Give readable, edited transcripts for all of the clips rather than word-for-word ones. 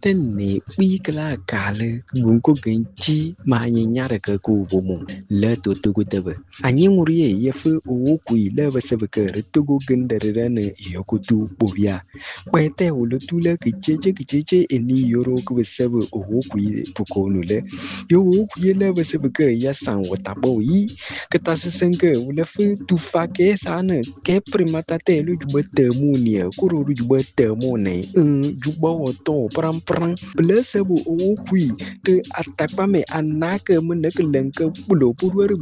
Tene wikla kale gunko genchi ma nyara ka ku bomo le to tugu tebe anyi ngurie yefu o ku ile basebe ka tugu gendere ne yokutu bobia kwete ulutule kicheche eni yoro ku basebe o ku pukonu le yo ku ile basebe ka ya san watabo yi katasenke ulefu tufake sana ke primata te lu jubete munia kuru jubete mone jubo to pram blessable o kui te atakpame anake meneke lenke pulo purwer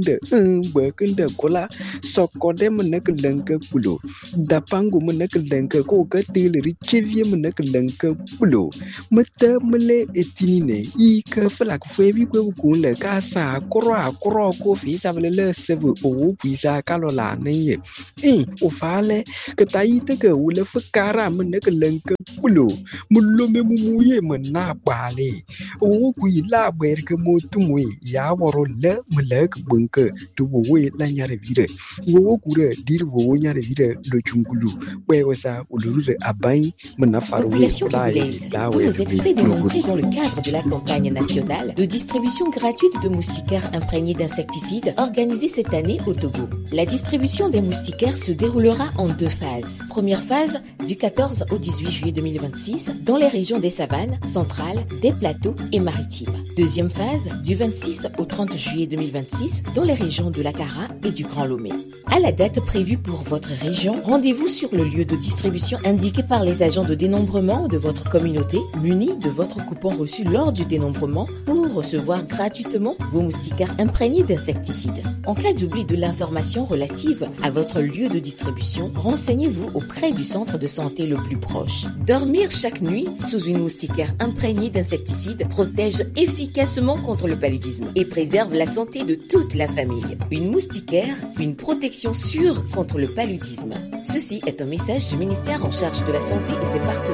bekende kola sokode meneke lenke pulo dapangu meneke lenke ko katile richevie meneke lenke pulo mete mele etinine I ke flak febi ko kunle ka sa kro ko fi savele sebe o kui sa kalola neye o fale ke taite ke ule fukara meneke lenke pulo mulo me muye mena bale o ku ila ber ke motumwe ya woro le mlek bunke to we la nyare vire wo ku re dir wo nyare vire le chungulu we wasa ulure abai mena faru Population congolaise, vous vous êtes fait dénombrer dans le cadre de la campagne nationale de distribution gratuite de moustiquaires imprégnés d'insecticides organisée cette année au Togo. La distribution des moustiquaires se déroulera en 2 phases. Première phase, du 14 au 18 juillet 2026, dans les régions des savanes, centrales, des plateaux et maritimes. Deuxième phase, du 26 au 30 juillet 2026, dans les régions de l'Akara et du Grand Lomé. À la date prévue pour votre région, rendez-vous sur le lieu de distribution indiqué par les agents de dénombrement de votre communauté, munis de votre coupon reçu lors du dénombrement pour recevoir gratuitement vos moustiquaires imprégnés d'insecticides. En cas d'oubli de l'information relative à votre lieu de distribution, renseignez-vous auprès du centre de santé le plus proche. Dormir chaque nuit sous une moustiquaire imprégnée d'insecticides protège efficacement contre le paludisme et préserve la santé de toute la famille. Une moustiquaire, une protection sûre contre le paludisme. Ceci est un message du ministère en charge de la santé et ses partenaires.